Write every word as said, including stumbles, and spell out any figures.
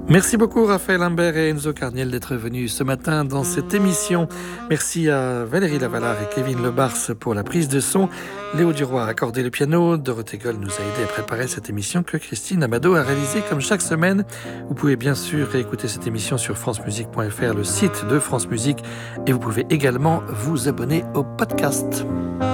Merci beaucoup Raphaël Imbert et Enzo Carniel d'être venus ce matin dans cette émission. Merci à Valérie Lavalard et Kevin Lebars pour la prise de son. Léo Duroy a accordé le piano. Dorothée Goll nous a aidé à préparer cette émission que Christine Amado a réalisée comme chaque semaine. Vous pouvez bien sûr réécouter cette émission sur francemusique point f r, le site de France Musique, et vous pouvez également vous abonner au podcast.